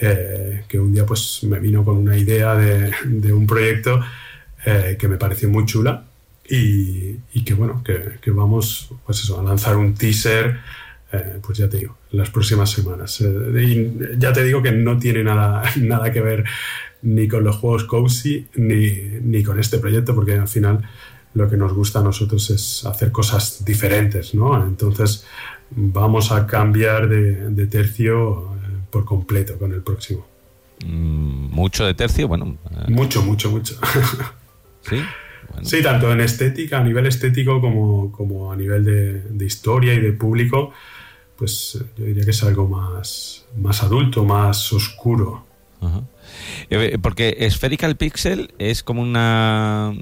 que un día pues me vino con una idea de un proyecto que me pareció muy chula y que bueno, que vamos pues eso, a lanzar un teaser, pues ya te digo, en las próximas semanas. Y ya te digo que no tiene nada que ver ni con los juegos Cozy ni con este proyecto, porque al final lo que nos gusta a nosotros es hacer cosas diferentes, ¿no? Entonces vamos a cambiar de tercio por completo con el próximo. ¿Mucho de tercio? Bueno. Mucho. ¿Sí? Bueno. Sí, tanto en estética, a nivel estético, como a nivel de historia y de público, pues yo diría que es algo más adulto, más oscuro. Uh-huh. Porque Spherical Pixel es como una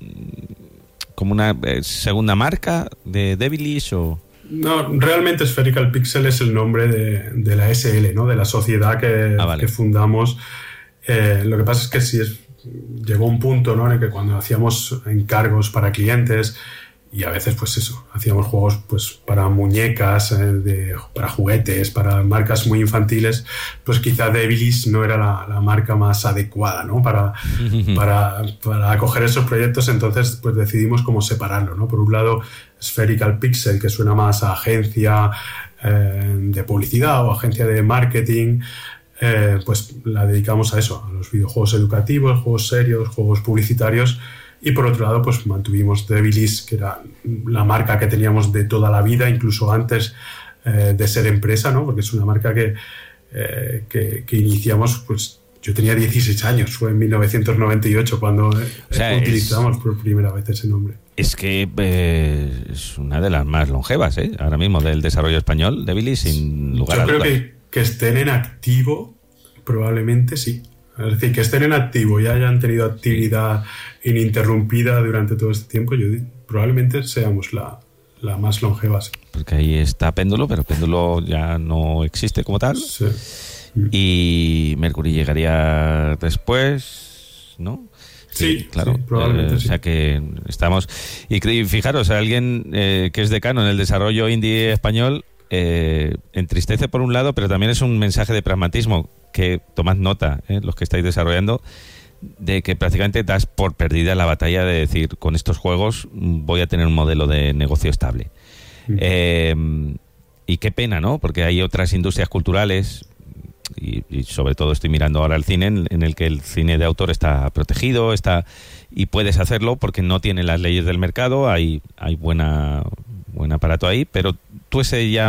segunda marca de Devilish o... No, realmente Spherical Pixel es el nombre de la SL, ¿no? De la sociedad que fundamos. Lo que pasa es que llegó un punto, ¿no? En el que cuando hacíamos encargos para clientes y a veces pues eso, hacíamos juegos pues para muñecas, para juguetes, para marcas muy infantiles, pues quizá Devilish no era la marca más adecuada, ¿no? para acoger esos proyectos. Entonces pues decidimos cómo separarlo, ¿no? Por un lado Spherical Pixel, que suena más a agencia de publicidad o agencia de marketing, pues la dedicamos a eso, a los videojuegos educativos, juegos serios, juegos publicitarios. Y por otro lado, pues mantuvimos Devilish, que era la marca que teníamos de toda la vida, incluso antes de ser empresa, ¿no? Porque es una marca que iniciamos, pues yo tenía 16 años, fue en 1998 cuando utilizamos por primera vez ese nombre. Es que es una de las más longevas, ahora mismo del desarrollo español, Devilish, sin lugar a dudas. Yo creo que estén en activo, probablemente sí. Es decir, que estén en activo y hayan tenido actividad ininterrumpida durante todo este tiempo, probablemente seamos la más longeva. Sí. Porque ahí está Péndulo, pero Péndulo ya no existe como tal. Sí. Y Mercury llegaría después, ¿no? Sí, claro. Sí, probablemente sí. O sea que estamos... Y fijaros, alguien que es decano en el desarrollo indie español entristece por un lado, pero también es un mensaje de pragmatismo que tomad nota, los que estáis desarrollando, de que prácticamente das por perdida la batalla de decir, con estos juegos voy a tener un modelo de negocio estable. Y qué pena, ¿no? Porque hay otras industrias culturales y sobre todo estoy mirando ahora el cine, en el que el cine de autor está protegido, y puedes hacerlo porque no tiene las leyes del mercado, hay buen aparato ahí, pero tú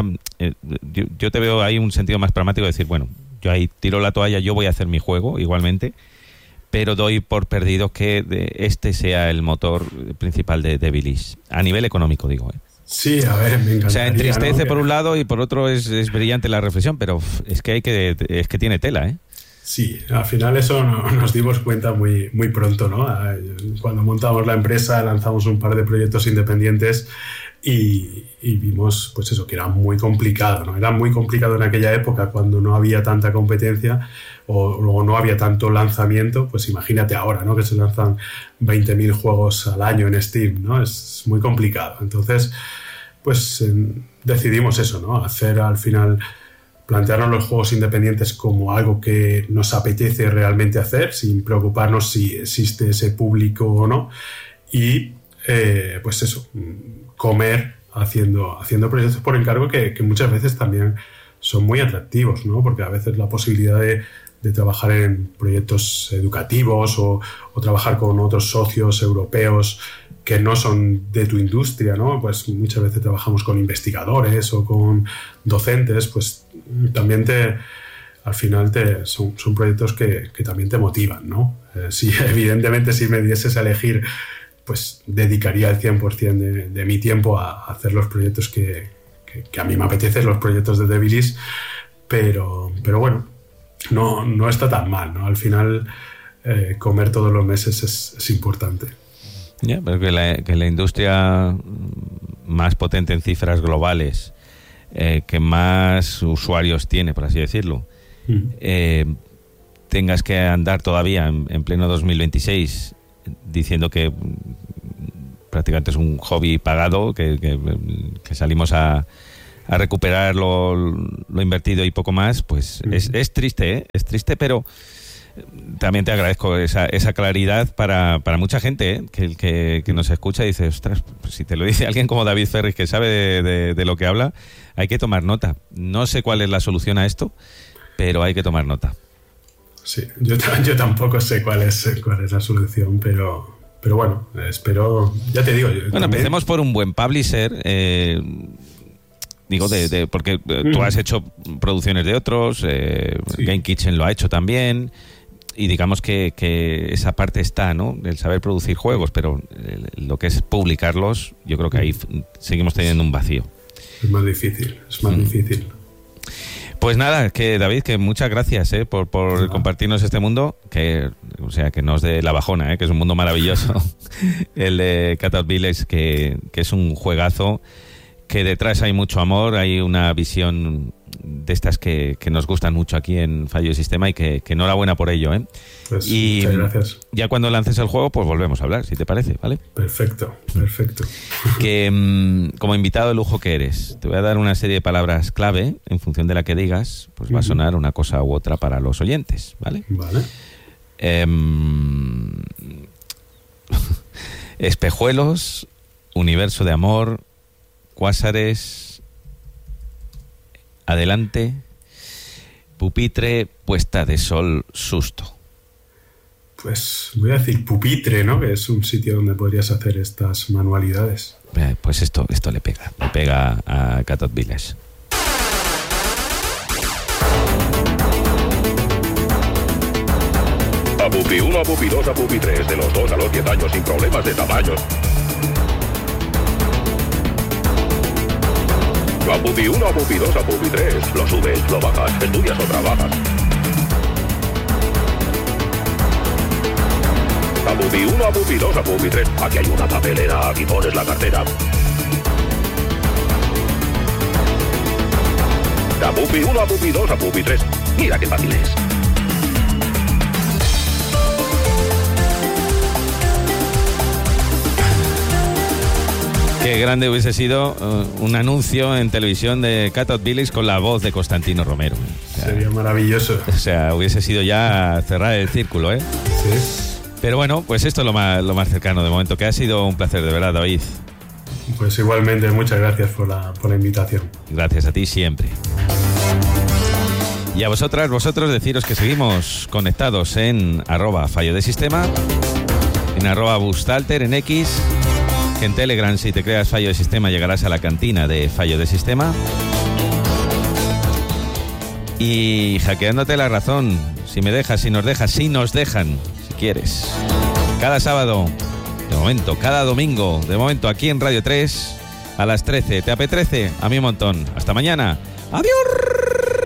yo te veo ahí un sentido más pragmático de decir, bueno, yo ahí tiro la toalla, yo voy a hacer mi juego igualmente, pero doy por perdido que este sea el motor principal de Devilish, a nivel económico, digo. Sí, a ver, me encantaría. O sea, entristece, ¿no? Por un lado, y por otro es brillante la reflexión, pero es que tiene tela, Sí, al final eso nos dimos cuenta muy, muy pronto, ¿no? Cuando montamos la empresa, lanzamos un par de proyectos independientes y vimos, pues eso, que era muy complicado, ¿no? Era muy complicado en aquella época cuando no había tanta competencia o no había tanto lanzamiento. Pues imagínate ahora, ¿no? Que se lanzan 20.000 juegos al año en Steam, ¿no? Es muy complicado. Entonces, pues decidimos eso, ¿no? Hacer al final... plantearnos los juegos independientes como algo que nos apetece realmente hacer, sin preocuparnos si existe ese público o no, y pues eso, comer haciendo proyectos por encargo que muchas veces también son muy atractivos, ¿no? Porque a veces la posibilidad de trabajar en proyectos educativos o trabajar con otros socios europeos que no son de tu industria, ¿no? Pues muchas veces trabajamos con investigadores o con docentes, pues también al final son proyectos que también te motivan, ¿no? Evidentemente si me dieses a elegir, pues dedicaría el 100% de mi tiempo a hacer los proyectos que a mí me apetecen, los proyectos de Devilish, pero bueno, no está tan mal, ¿no? Al final comer todos los meses es importante. Pero que la industria más potente en cifras globales, que más usuarios tiene, por así decirlo, tengas que andar todavía en pleno 2026 diciendo que prácticamente es un hobby pagado, que salimos a recuperar lo invertido y poco más, pues es triste, ¿eh? Es triste, pero también te agradezco esa claridad para mucha gente, ¿eh? que nos escucha y dice, ostras, pues si te lo dice alguien como David Ferris, que sabe de lo que habla, hay que tomar nota. No sé cuál es la solución a esto, pero hay que tomar nota. Sí, yo tampoco sé cuál es la solución, pero bueno, espero, ya te digo. Bueno, empecemos por un buen publisher, digo, porque tú has hecho producciones de otros, sí. Game Kitchen lo ha hecho también, y digamos que esa parte está, ¿no? El saber producir juegos, pero lo que es publicarlos, yo creo que ahí seguimos teniendo un vacío. Es más difícil, difícil. Pues nada, que David, que muchas gracias por compartirnos este mundo, que nos dé la bajona, que es un mundo maravilloso, el de Cutout Village, que es un juegazo, que detrás hay mucho amor, hay una visión de estas que nos gustan mucho aquí en Fallo de Sistema, y que enhorabuena por ello, ¿eh? Pues y muchas gracias. Ya cuando lances el juego, pues volvemos a hablar, si te parece, ¿vale? Perfecto. Que como invitado de lujo que eres, te voy a dar una serie de palabras clave, en función de la que digas, pues va a sonar una cosa u otra para los oyentes, ¿vale? Vale. Espejuelos, universo de amor, cuásares, adelante, pupitre, puesta de sol, susto. Pues voy a decir pupitre, ¿no? Que es un sitio donde podrías hacer estas manualidades. Pues esto le pega a Cutout Village. A Pupi 1, a Pupi 2, a Pupi 3, de los 2 a los 10 años sin problemas de tamaños. A Pupi 1, a Pupi 2, a Pupi 3, lo subes, lo bajas, estudias o trabajas. A Pupi 1, a Pupi 2, a Pupi 3, aquí hay una papelera, aquí pones la cartera. A Pupi 1, a Pupi 2, a Pupi 3, mira qué fácil es. Qué grande hubiese sido un anuncio en televisión de Cutout Village con la voz de Constantino Romero. O sea, sería maravilloso. O sea, hubiese sido ya cerrar el círculo, ¿eh? Sí. Pero bueno, pues esto es lo más cercano de momento, que ha sido un placer, de verdad, David. Pues igualmente, muchas gracias por la invitación. Gracias a ti siempre. Y a vosotros deciros que seguimos conectados en @fallo de sistema, en @bustalter en X, que en Telegram, si te creas Fallo de Sistema, llegarás a la cantina de Fallo de Sistema. Y hackeándote la razón, si me dejas, si nos dejas, si nos dejan, si quieres. Cada sábado, de momento, cada domingo, de momento, aquí en Radio 3, a las 13. ¿Te apetece? A mí un montón. Hasta mañana. ¡Adiós!